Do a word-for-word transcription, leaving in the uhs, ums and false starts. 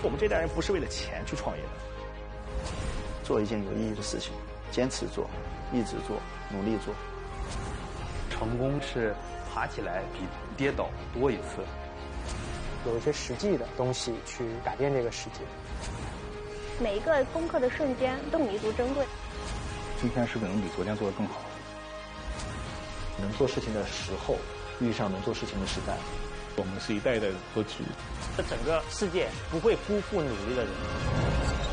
我们这代人不是为了钱去创业的， 做一件有意义的事情，坚持做，一直做，努力做。 成功是爬起来比跌倒多一次。 有一些实际的东西去改变这个世界。 每一个攻克的瞬间都弥足珍贵。 今天是可能比昨天做得更好。 能做事情的时候，遇上能做事情的时代。 我们是一代一代的歌曲。 这整个世界不会辜负努力的人。